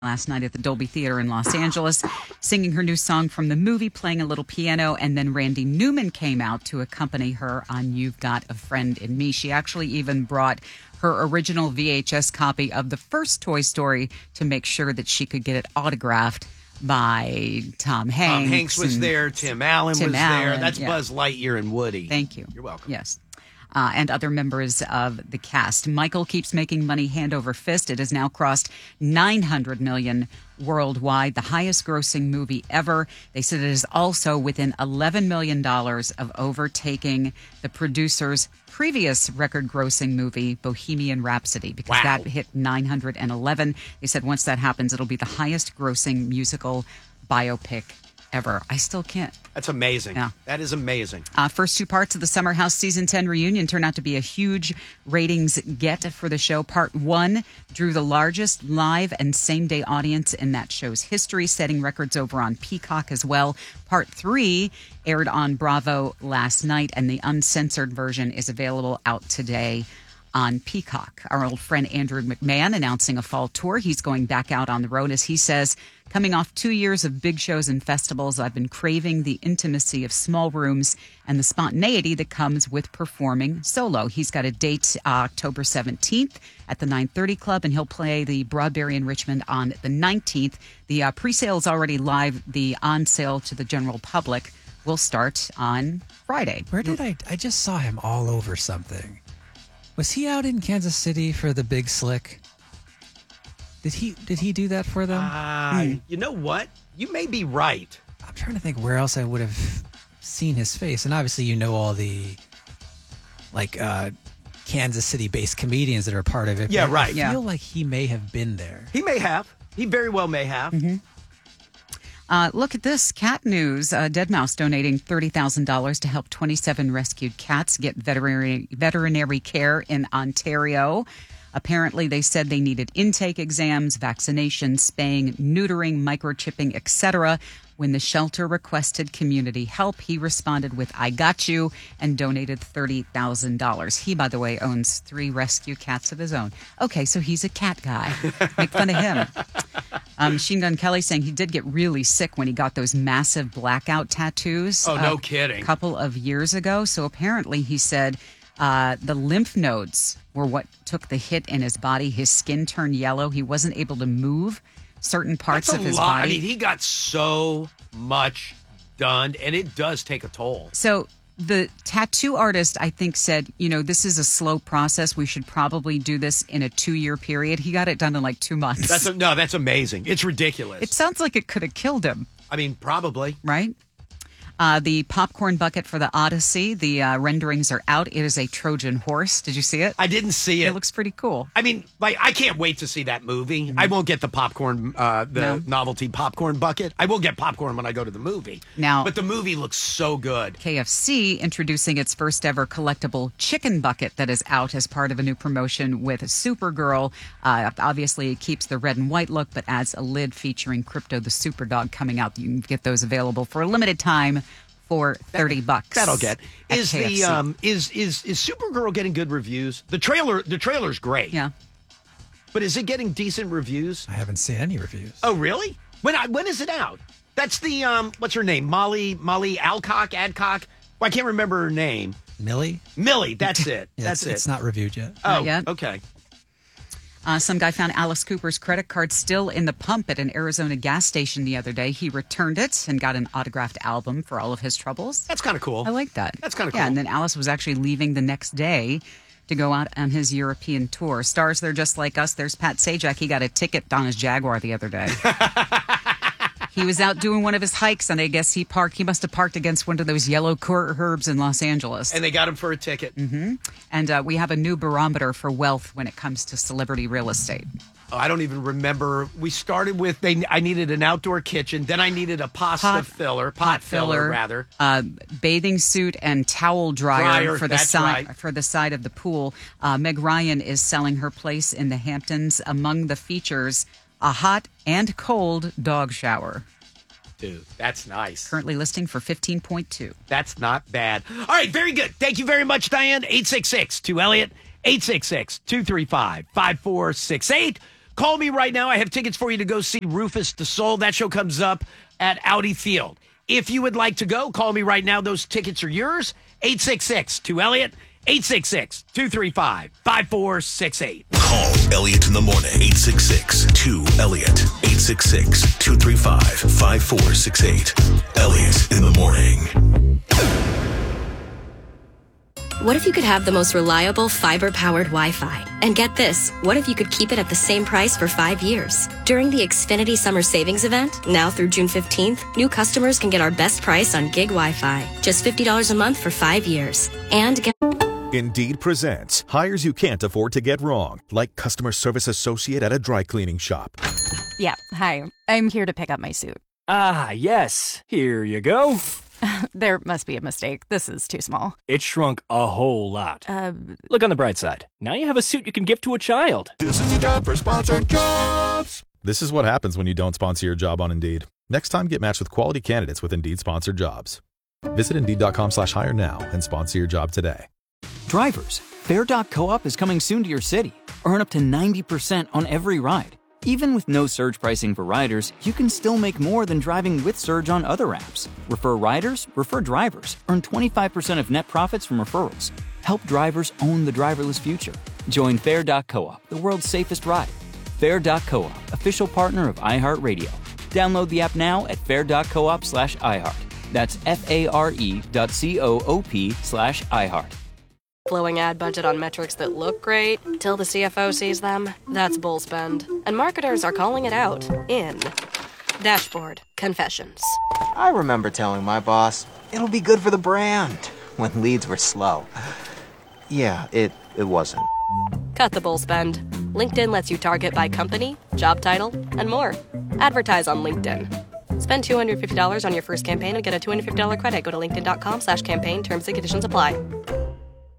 last night at the Dolby Theater in Los Angeles, singing her new song from the movie, playing a little piano, and then Randy Newman came out to accompany her on You've Got a Friend in Me. She actually even brought her original VHS copy of the first Toy Story to make sure that she could get it autographed by Tom Hanks. Tom Hanks was there. Tim Allen was there. That's Buzz Lightyear and Woody. Thank you. You're welcome. Yes. And other members of the cast. Michael keeps making money hand over fist. It has now crossed $900 million worldwide, the highest grossing movie ever. They said it is also within $11 million of overtaking the producer's previous record grossing movie, Bohemian Rhapsody, because that hit 911. They said once that happens, it'll be the highest grossing musical biopic ever. I still can't. That's amazing. Yeah. That is amazing. First two parts of the Summer House Season 10 reunion turned out to be a huge ratings get for the show. Part 1 drew the largest live and same-day audience in that show's history, setting records over on Peacock as well. Part 3 aired on Bravo last night, and the uncensored version is available out today on Peacock. Our old friend Andrew McMahon announcing a fall tour. He's going back out on the road, as he says, coming off 2 years of big shows and festivals, I've been craving the intimacy of small rooms and the spontaneity that comes with performing solo. He's got a date October 17th at the 930 Club, and he'll play the Broadberry in Richmond on the 19th. The pre-sale is already live. The on-sale to the general public will start on Friday. Where did I just saw him all over something. Was he out in Kansas City for the Big Slick? Did he do that for them? You know what? You may be right. I'm trying to think where else I would have seen his face. And obviously, you know all the Kansas City-based comedians that are part of it. Yeah, right. I feel like he may have been there. He may have. He very well may have. Mm-hmm. Look at this. Cat news. Deadmau5 donating $30,000 to help 27 rescued cats get veterinary care in Ontario. Apparently, they said they needed intake exams, vaccinations, spaying, neutering, microchipping, etc. When the shelter requested community help, he responded with, I got you, and donated $30,000. He, by the way, owns 3 rescue cats of his own. Okay, so he's a cat guy. Make fun of him. Machine Gun Kelly saying he did get really sick when he got those massive blackout tattoos. Oh, no kidding. A couple of years ago. So apparently he said the lymph nodes were what took the hit in his body. His skin turned yellow. He wasn't able to move certain parts of his body. I mean, he got so much done, and it does take a toll. So the tattoo artist, I think, said, this is a slow process. We should probably do this in a 2-year period. He got it done in like 2 months. That's amazing. It's ridiculous. It sounds like it could have killed him. I mean, probably. Right? The popcorn bucket for the Odyssey, the renderings are out. It is a Trojan horse. Did you see it? I didn't see it. It looks pretty cool. I mean, I can't wait to see that movie. Mm-hmm. I won't get the popcorn, novelty popcorn bucket. I will get popcorn when I go to the movie. But the movie looks so good. KFC introducing its first ever collectible chicken bucket that is out as part of a new promotion with Supergirl. Obviously, it keeps the red and white look, but adds a lid featuring Crypto the Superdog coming out. You can get those available for a limited time for $30. That'll get. Is Supergirl getting good reviews? The trailer's great. Yeah. But is it getting decent reviews? I haven't seen any reviews. Oh, really? When is it out? That's the what's her name? Molly Adcock? Well, I can't remember her name. Millie, that's it. That's it. It's not reviewed yet. Oh, not yet. Okay. Some guy found Alice Cooper's credit card still in the pump at an Arizona gas station the other day. He returned it and got an autographed album for all of his troubles. That's kind of cool. I like that. That's kind of cool. Yeah, and then Alice was actually leaving the next day to go out on his European tour. Stars, they're just like us. There's Pat Sajak. He got a ticket on his Jaguar the other day. He was out doing one of his hikes, and I guess he must have parked against one of those yellow curbs in Los Angeles. And they got him for a ticket. Mm-hmm. And we have a new barometer for wealth when it comes to celebrity real estate. Oh, I don't even remember. We started with I needed an outdoor kitchen. Then I needed a pot filler, bathing suit and towel dryer for the side of the pool. Meg Ryan is selling her place in the Hamptons. Among the features, a hot and cold dog shower. Dude, that's nice. Currently listing for $15.2. That's not bad. All right, very good. Thank you very much, Diane. 866-2-ELLIOT, 866-235-5468. Call me right now. I have tickets for you to go see Rufus the Soul. That show comes up at Audi Field. If you would like to go, call me right now. Those tickets are yours. 866-2-ELLIOT. 866-235-5468. Call Elliot in the morning. 866-2-ELLIOT. 866-235-5468. Elliot in the morning. What if you could have the most reliable fiber-powered Wi-Fi? And get this, what if you could keep it at the same price for 5 years? During the Xfinity Summer Savings Event, now through June 15th, new customers can get our best price on gig Wi-Fi. Just $50 a month for 5 years. And get... Indeed presents hires you can't afford to get wrong, like customer service associate at a dry cleaning shop. Yeah, hi. I'm here to pick up my suit. Ah, yes. Here you go. There must be a mistake. This is too small. It shrunk a whole lot. Look on the bright side. Now you have a suit you can give to a child. This is your job for sponsored jobs. This is what happens when you don't sponsor your job on Indeed. Next time, get matched with quality candidates with Indeed sponsored jobs. Visit Indeed.com/hire now and sponsor your job today. Drivers, Fare.coop is coming soon to your city. Earn up to 90% on every ride. Even with no surge pricing for riders, you can still make more than driving with Surge on other apps. Refer riders, refer drivers. Earn 25% of net profits from referrals. Help drivers own the driverless future. Join Fare.coop, the world's safest ride. Fare.coop, official partner of iHeartRadio. Download the app now at fare.coop/iHeart. That's FARE.coop/iHeart. Blowing ad budget on metrics that look great till the CFO sees them. That's bull spend. And marketers are calling it out in Dashboard Confessions. I remember telling my boss, it'll be good for the brand, when leads were slow. Yeah, it wasn't. Cut the bull spend. LinkedIn lets you target by company, job title, and more. Advertise on LinkedIn. Spend $250 on your first campaign and get a $250 credit. Go to linkedin.com/campaign. Terms and conditions apply.